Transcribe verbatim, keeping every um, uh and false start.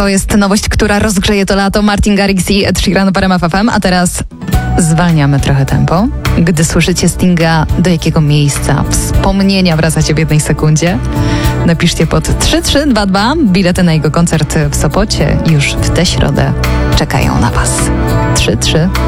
jest nowość, która rozgrzeje to lato. Martin Garrix i Ed Sheeran w R M F F M. A teraz zwalniamy trochę tempo. Gdy słyszycie Stinga, do jakiego miejsca wspomnienia wracacie w jednej sekundzie? Napiszcie pod trzy trzy dwa dwa. Bilety na jego koncert w Sopocie już w tę środę czekają na Was. trzy trzy